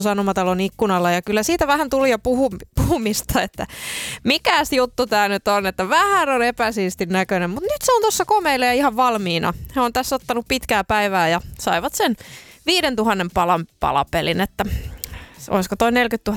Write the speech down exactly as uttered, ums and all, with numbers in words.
Sanomatalon ikkunalla ja kyllä siitä vähän tuli jo puhu, puhumista, että mikäs juttu tää nyt on, että vähän on epäsiistin näköinen, mutta nyt se on tuossa komeille ja ihan valmiina. He on tässä ottanut pitkää päivää ja saivat sen viisituhatta palan palapelin, että olisiko toi neljäkymmentätuhatta